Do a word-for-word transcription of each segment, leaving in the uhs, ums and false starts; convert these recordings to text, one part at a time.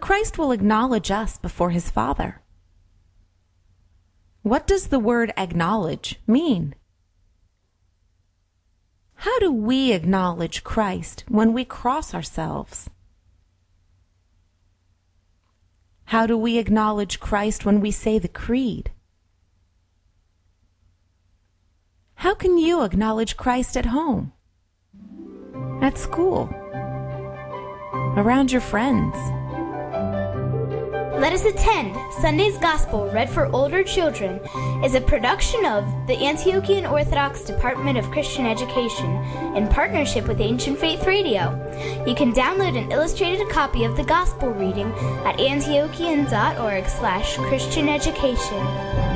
Christ will acknowledge us before his Father. What does the word acknowledge mean? How do we acknowledge Christ when we cross ourselves? How do we acknowledge Christ when we say the creed? How can you acknowledge Christ at home, at school, around your friends? Let us attend Sunday's Gospel read for older children is a production of the Antiochian Orthodox Department of Christian Education in partnership with Ancient Faith Radio. You can download an illustrated copy of the Gospel reading at antiochian.org slash Christian education.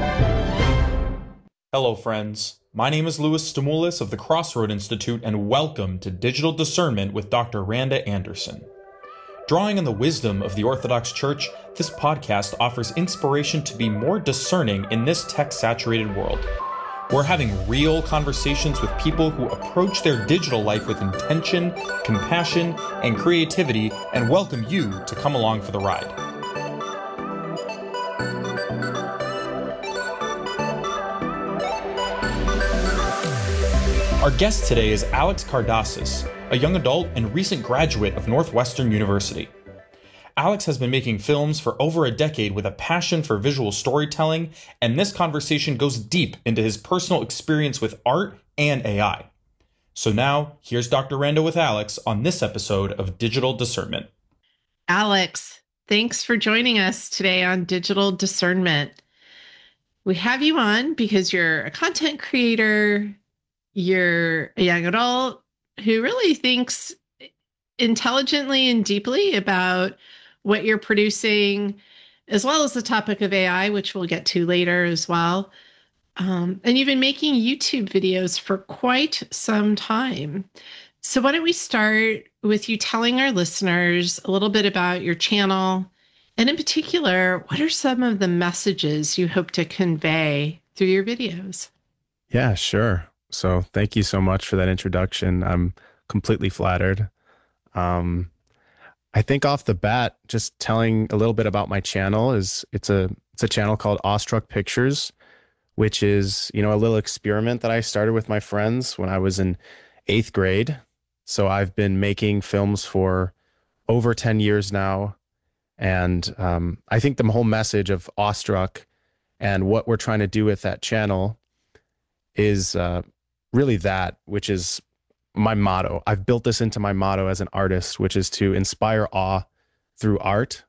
Hello, friends. My name is Louis Stamoulis of the Crossroad Institute, and welcome to Digital Discernment with Doctor Randa Anderson. Drawing on the wisdom of the Orthodox Church, this podcast offers inspiration to be more discerning in this tech-saturated world. We're having real conversations with people who approach their digital life with intention, compassion, and creativity, and welcome you to come along for the ride. Our guest today is Alex Kardasis, a young adult and recent graduate of Northwestern University. Alex has been making films for over a decade with a passion for visual storytelling, and this conversation goes deep into his personal experience with art and A I. So now, here's Doctor Randa with Alex on this episode of Digital Discernment. Alex, thanks for joining us today on Digital Discernment. We have you on because you're a content creator, you're a young adult who really thinks intelligently and deeply about what you're producing, as well as the topic of A I, which we'll get to later as well. Um, and you've been making YouTube videos for quite some time. So why don't we start with you telling our listeners a little bit about your channel, and in particular, what are some of the messages you hope to convey through your videos? Yeah, sure. So thank you so much for that introduction. I'm completely flattered. Um, I think off the bat, just telling a little bit about my channel is it's a it's a channel called Awestruck Pictures, which is, you know, a little experiment that I started with my friends when I was in eighth grade. So I've been making films for over ten years now. And um, I think the whole message of Awestruck and what we're trying to do with that channel is uh, really that, which is my motto. I've built this into my motto as an artist, which is to inspire awe through art.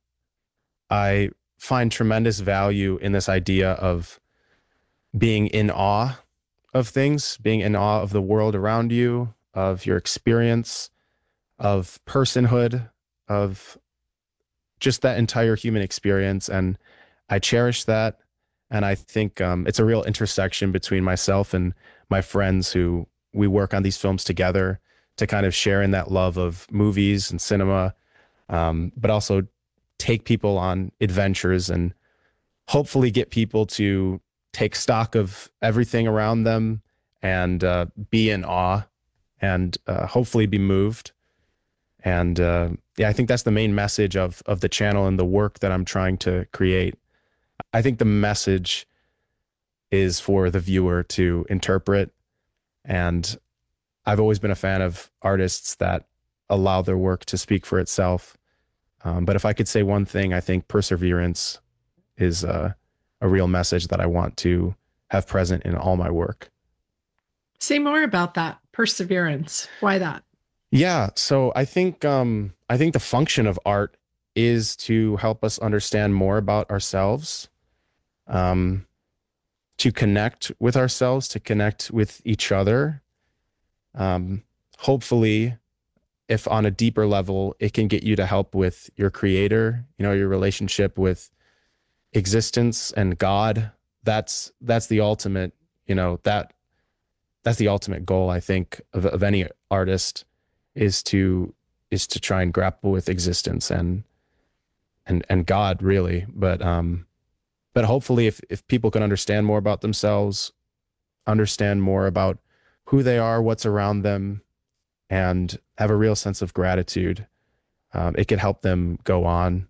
I find tremendous value in this idea of being in awe of things, being in awe of the world around you, of your experience, of personhood, of just that entire human experience. And I cherish that. And I think um, it's a real intersection between myself and my friends who we work on these films together to kind of share in that love of movies and cinema, um, but also take people on adventures and hopefully get people to take stock of everything around them and uh, be in awe and uh, hopefully be moved. And uh, yeah, I think that's the main message of of the channel and the work that I'm trying to create. I think the message is for the viewer to interpret. And I've always been a fan of artists that allow their work to speak for itself. Um, but if I could say one thing, I think perseverance is uh, a real message that I want to have present in all my work. Say more about that, perseverance. Why that? Yeah, so I think um, I think the function of art is to help us understand more about ourselves, um, to connect with ourselves, to connect with each other. Um, hopefully, if on a deeper level, it can get you to help with your creator, you know, your relationship with existence and God. That's that's the ultimate, you know, that that's the ultimate goal, I think, of, of any artist is to is to try and grapple with existence and and and God, really. But um, but hopefully, if if people can understand more about themselves, understand more about who they are, what's around them, and have a real sense of gratitude, um, it can help them go on